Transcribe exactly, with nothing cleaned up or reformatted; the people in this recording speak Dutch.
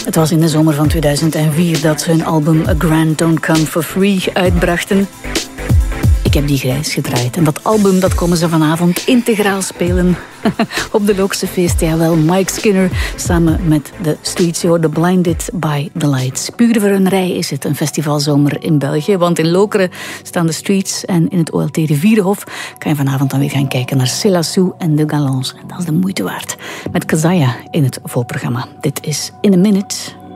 Het was in de zomer van tweeduizend vier dat ze hun album A Grand Don't Come For Free uitbrachten. Ik heb die grijs gedraaid. En dat album dat komen ze vanavond integraal spelen op de Lookse feesten. Jawel, Mike Skinner samen met de Streets. Je hoorde Blinded by the Lights. Puurverunnerij is het, een festivalzomer in België. Want in Lokeren staan de Streets en in het O L T Rivierenhof kan je vanavond dan weer gaan kijken naar Célassou en de Galons. En dat is de moeite waard. Met Kazaya in het voorprogramma. Dit is In a Minute.